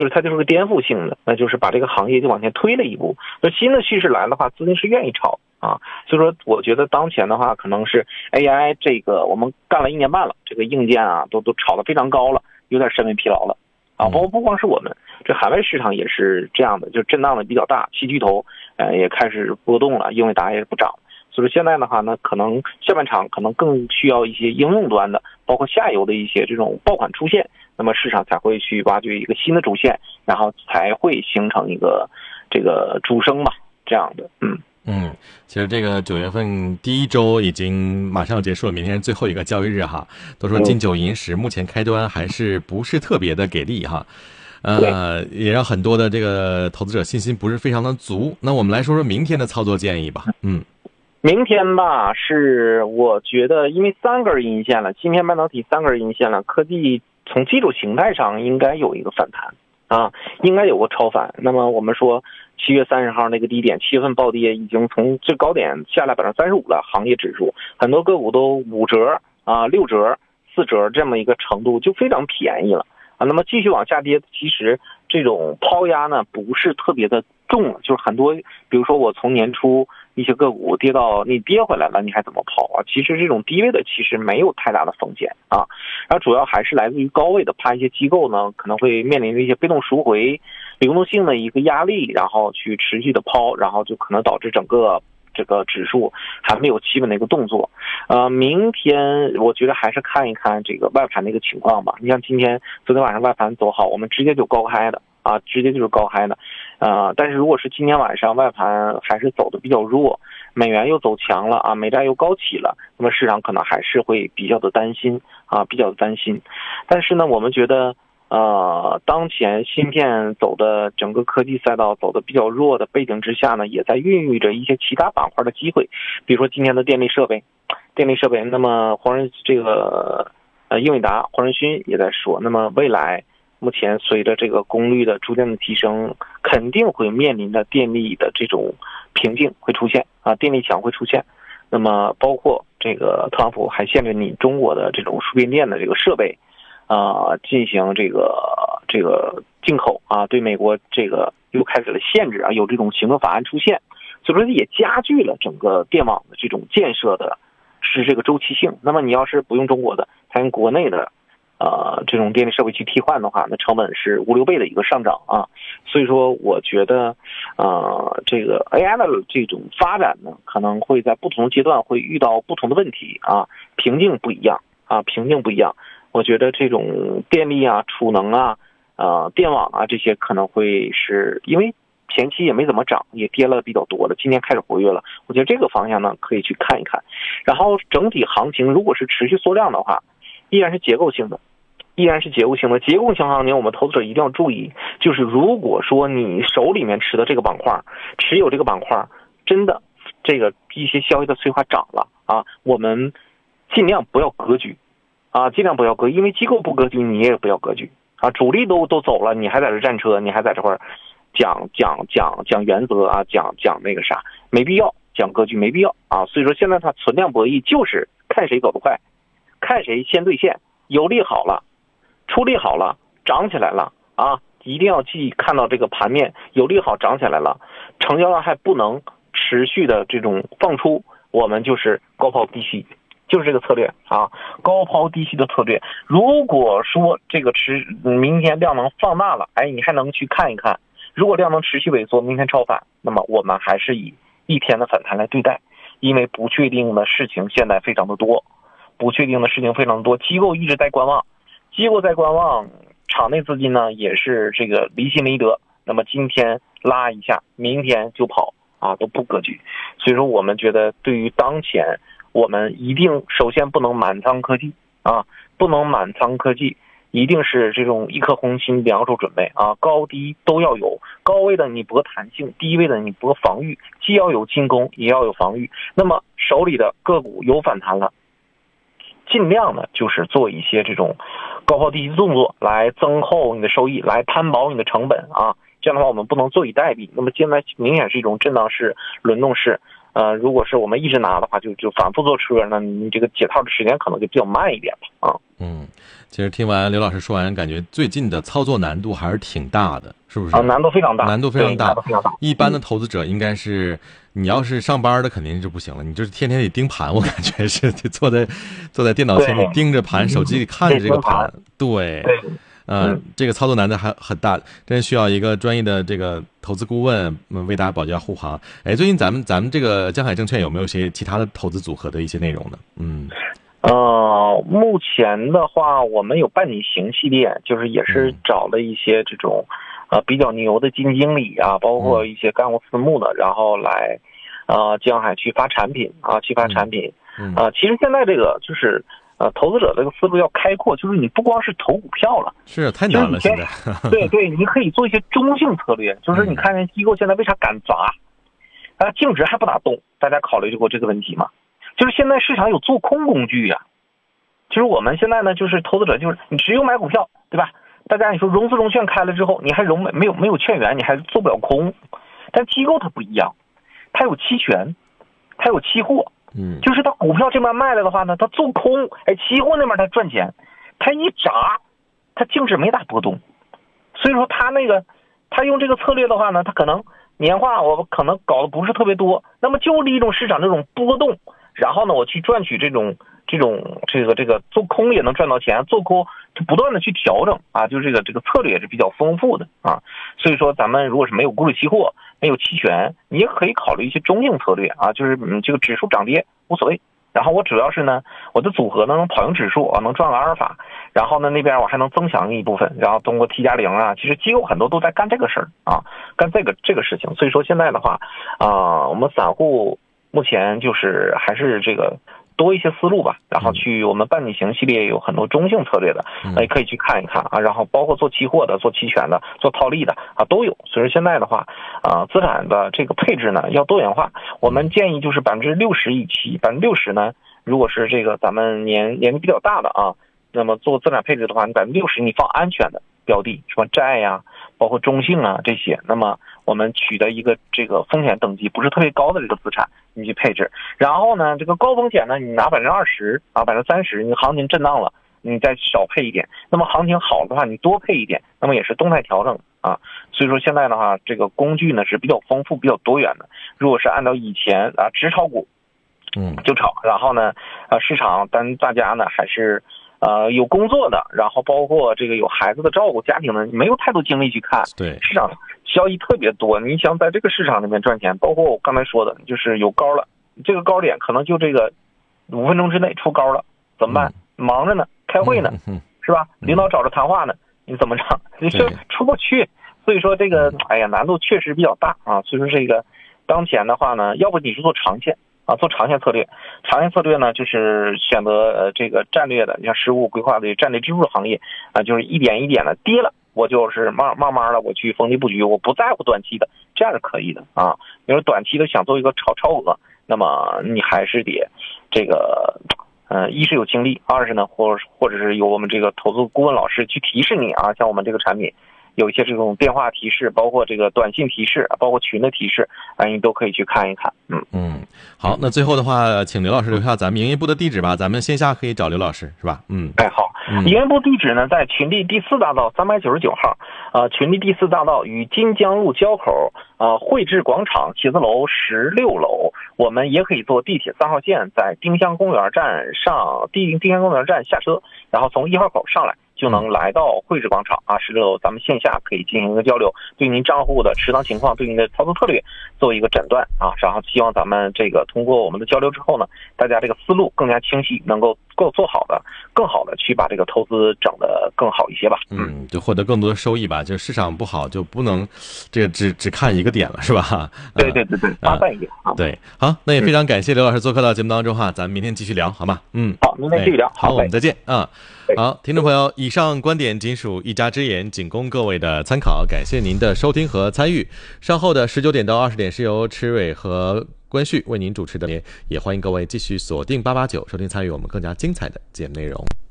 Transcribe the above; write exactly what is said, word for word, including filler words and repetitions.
就是它就是个颠覆性的，那就是把这个行业就往前推了一步。那新的趋势来的话，资金是愿意炒啊。所以说，我觉得当前的话，可能是 A I 这个我们干了一年半了，这个硬件啊都都炒得非常高了，有点审美疲劳了啊。包括不光是我们，这海外市场也是这样的，就震荡的比较大，七巨头呃也开始波动了，英伟达也不涨。所以说现在的话呢，可能下半场可能更需要一些应用端的，包括下游的一些这种爆款出现，那么市场才会去挖掘一个新的主线，然后才会形成一个这个主升吧，这样的。嗯嗯，其实这个九月份第一周已经马上要结束了，明天是最后一个交易日哈。都说金九银十，目前开端还是不是特别的给力哈。呃，也让很多的这个投资者信心不是非常的足。那我们来说说明天的操作建议吧。嗯。 明天吧，是我觉得因为三根阴线了，芯片半导体三根阴线了，科技从技术形态上应该有一个反弹啊，应该有个超反。那么我们说七月三十号那个低点，七月份暴跌已经从最高点下来百分之三十五了，行业指数很多个股都五折啊、六折、四折这么一个程度，就非常便宜了啊。那么继续往下跌，其实这种抛压呢不是特别的重了，就是很多，比如说我从年初一些个股跌到你跌回来了，你还怎么抛啊？其实这种低位的其实没有太大的风险啊，然后主要还是来自于高位的，怕一些机构呢可能会面临着一些被动赎回、流动性的一个压力，然后去持续的抛，然后就可能导致整个这个指数还没有基本的一个动作。呃，明天我觉得还是看一看这个外盘的一个情况吧。你像今天、昨天晚上外盘走好，我们直接就高开的啊，直接就是高开的。呃，但是如果是今天晚上外盘还是走的比较弱，美元又走强了啊，美债又高起了，那么市场可能还是会比较的担心啊，比较的担心。但是呢，我们觉得呃，当前芯片走的整个科技赛道走的比较弱的背景之下呢，也在孕育着一些其他板块的机会，比如说今天的电力设备，电力设备，那么黄仁这个呃英伟达、黄仁勋也在说，那么未来。目前随着这个功率的逐渐的提升，肯定会面临着电力的这种瓶颈会出现啊，电力墙会出现。那么包括这个特朗普还限制你中国的这种输变电的这个设备，啊，进行这个这个进口啊，对美国这个又开始了限制啊，有这种行政法案出现，所以说也加剧了整个电网的这种建设的是这个周期性。那么你要是不用中国的，它用国内的。呃，这种电力设备去替换的话，那成本是五六倍的一个上涨啊，所以说我觉得，呃，这个 A I 的这种发展呢，可能会在不同阶段会遇到不同的问题啊，瓶颈不一样啊，瓶颈不一样。我觉得这种电力啊、储能啊、呃、电网啊这些可能会是因为前期也没怎么涨，也跌了比较多了，今天开始活跃了，我觉得这个方向呢可以去看一看。然后整体行情如果是持续缩量的话，依然是结构性的。依然是结构性的，结构性行情，我们投资者一定要注意，就是如果说你手里面持的这个板块，持有这个板块，真的这个一些消息的催化涨了啊，我们尽量不要格局啊，尽量不要格局，因为机构不格局，你也不要格局啊，主力都都走了，你还在这战车，你还在这块讲讲讲讲原则啊，讲讲那个啥，没必要讲格局，没必要啊，所以说现在它存量博弈就是看谁走得快，看谁先兑现，有利好了。出力好了，涨起来了啊！一定要记看到这个盘面有利好涨起来了，成交量还不能持续的这种放出，我们就是高抛低吸，就是这个策略啊，高抛低吸的策略。如果说这个持明天量能放大了，哎，你还能去看一看。如果量能持续萎缩，明天超反，那么我们还是以一天的反弹来对待，因为不确定的事情现在非常的多，不确定的事情非常的多，机构一直在观望。机构在观望，场内资金呢也是这个离心离德，那么今天拉一下，明天就跑啊，都不格局。所以说我们觉得对于当前，我们一定首先不能满仓科技啊，不能满仓科技，一定是这种一颗红心两手准备啊，高低都要有，高位的你搏弹性，低位的你搏防御，既要有进攻也要有防御。那么手里的个股有反弹了，尽量呢就是做一些这种高抛低吸动作来增厚你的收益，来摊薄你的成本啊。这样的话我们不能坐以待毙。那么现在明显是一种震荡式、轮动式呃，如果是我们一直拿的话，就就反复坐车，那你这个解套的时间可能就比较慢一点吧啊。 嗯，其实听完刘老师说完，感觉最近的操作难度还是挺大的，是不是？ 啊，难度非常大， 难度非常大， 难度非常大。 一般的投资者应该是，你要是上班的肯定是不行了，你就是天天得盯盘，我感觉是坐在坐在电脑前里盯着盘，手机里看着这个盘，对。 对嗯、呃，这个操作难度还很大，真需要一个专业的这个投资顾问嗯为大家保驾护航。哎，最近咱们咱们这个江海证券有没有些其他的投资组合的一些内容呢？嗯， 呃，目前的话，我们有半拟型系列，就是也是找了一些这种呃比较牛的基金经理啊，包括一些干过私募的，然后来呃江海去发产品啊，去发产品。 嗯， 呃，其实现在这个就是。呃，投资者这个思路要开阔，就是你不光是投股票了， 是太难了。现在， 对对，你可以做一些中性策略，就是你看机构现在为啥敢砸，啊，净值还不咋动，大家考虑过这个问题吗？就是现在市场有做空工具呀、啊，就是我们现在呢，就是投资者就是你只有买股票，对吧？大家你说融资融券开了之后，你还融没有没有券源，你还做不了空，但机构它不一样，它有期权，它有期货。 嗯， 就是他股票这边卖了的话呢，他做空，哎，期货那边他赚钱，他一砸，他净值没大波动，所以说他那个他用这个策略的话呢，他可能年化我可能搞的不是特别多，那么就利用市场这种波动，然后呢我去赚取这种这种这个这个做空也能赚到钱，做空就不断的去调整啊，就这个这个策略也是比较丰富的啊，所以说咱们如果是没有股指期货。没有期权，你也可以考虑一些中性策略啊，就是嗯，这个指数涨跌无所谓。然后我主要是呢，我的组合呢能跑赢指数啊，能赚个阿尔法。然后呢那边我还能增强一部分，然后通过 T 加零啊，其实机构很多都在干这个事儿啊，干这个这个事情。所以说现在的话啊、呃，我们散户目前就是还是这个。多一些思路吧，然后去我们半拟型系列有很多中性策略的，也可以去看一看啊。然后包括做期货的、做期权的、做套利的啊都有。所以现在的话，啊资产的这个配置呢要多元化。我们建议就是百分之六十一期，百分之六十呢，如果是这个咱们年年纪比较大的啊，那么做资产配置的话，你百分之六十你放安全的标的，什么债呀、啊，包括中性啊这些。那么我们取得一个这个风险等级不是特别高的这个资产。你去配置，然后呢，这个高风险呢，你拿百分之二十啊，百分之三十，你行情震荡了，你再少配一点。那么行情好的话，你多配一点，那么也是动态调整啊。所以说现在的话，这个工具呢是比较丰富、比较多元的。如果是按照以前啊，只炒股， 嗯， 就炒，然后呢，呃，市场但大家呢还是呃有工作的，然后包括这个有孩子的照顾、家庭呢，没有太多精力去看， 对市场。交易特别多，你想在这个市场里面赚钱，包括我刚才说的，就是有高了，这个高点可能就这个五分钟之内出高了，怎么办？嗯、忙着呢，开会呢， 嗯、 是吧？领导找着谈话呢，你怎么着？你是出不去，所以说这个，哎呀，难度确实比较大啊。所以说这个当前的话呢，要不你是做长线啊，做长线策略，长线策略呢就是选择呃这个战略的，你像实物规划的战略支柱行业啊，就是一点一点的跌了。我就是慢慢慢的我去逢低布局，我不在乎短期的，这样是可以的啊。你说短期的想做一个超超额，那么你还是得这个，呃，一是有精力，二是呢，或或者是有我们这个投资顾问老师去提示你啊，像我们这个产品有一些这种电话提示，包括这个短信提示，包括群的提示，啊，你都可以去看一看。嗯嗯，好，那最后的话，请刘老师留下咱们营业部的地址吧，咱们线下可以找刘老师，是吧？嗯， 哎，好。营业部地址呢，在群力第四大道三百九十九号，呃，群力第四大道与金江路交口，呃，汇智广场写字楼十六楼。我们也可以坐地铁三号线，在丁香公园站上丁丁香公园站下车，然后从一号口上来。就能来到汇智广场啊，十六楼，咱们线下可以进行一个交流，对您账户的持仓情况，对您的操作策略做一个诊断啊，然后希望咱们这个通过我们的交流之后呢，大家这个思路更加清晰，能够够做好的，更好的去把这个投资整得更好一些吧。 嗯，就获得更多的收益吧。就市场不好就不能这个只只看一个点了，是吧？ 对对对对，发散一点啊。 对，好，那也非常感谢刘老师做客到节目当中哈，咱们明天继续聊，好吗？嗯， 好，明天继续聊。 好，我们再见啊。好，听众朋友，以上观点仅属一家之言，仅供各位的参考。感谢您的收听和参与。稍后的十九点到二十点是由池蕊和关旭为您主持的，也欢迎各位继续锁定八八九收听参与我们更加精彩的节目内容。